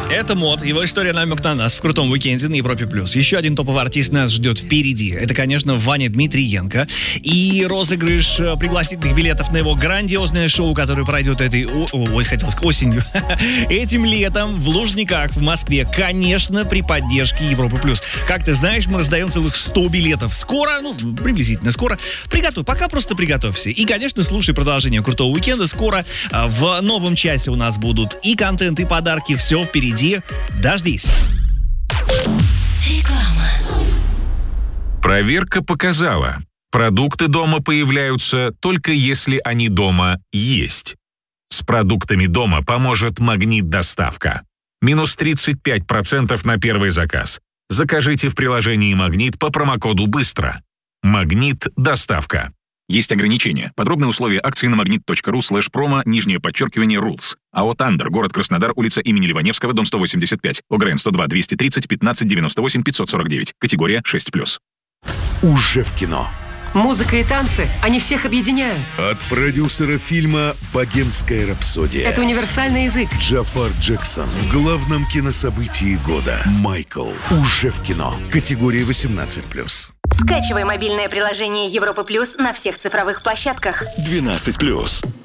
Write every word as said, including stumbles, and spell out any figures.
Это Мод, его история намек на нас в крутом уикенде на Европе+. Еще один топовый артист нас ждет впереди. Это, конечно, Ваня Дмитриенко. И розыгрыш пригласительных билетов на его грандиозное шоу, которое пройдет этой... О, ой, хотел сказать, осенью. Этим летом в Лужниках, в Москве. Конечно, при поддержке Европы+. Как ты знаешь, мы раздаем целых сто билетов. Скоро, ну, приблизительно скоро. Приготовь, пока просто приготовься. И, конечно, слушай продолжение крутого уикенда. Скоро в новом часе у нас будут и контент, и подарки. Все впереди. Дождись. Реклама. Проверка показала, продукты дома появляются только если они дома есть. С продуктами дома поможет «Магнит-доставка». Минус тридцать пять процентов на первый заказ. Закажите в приложении «Магнит» по промокоду «Быстро». «Магнит-доставка». Есть ограничения. Подробные условия акции на магнит.ру слэш промо, нижнее подчеркивание, rules. АО «Тандер», город Краснодар, улица имени Ливаневского, дом сто восемьдесят пять. ОГРН сто два двести тридцать пятнадцать девяносто восемь пятьсот сорок девять. Категория шесть плюс. Уже в кино. Музыка и танцы, они всех объединяют. От продюсера фильма «Богемская рапсодия». Это универсальный язык. Джафар Джексон в главном кинособытии года. Майкл. Уже в кино. Категория восемнадцать плюс. Скачивай мобильное приложение Европа Плюс на всех цифровых площадках. двенадцать плюс.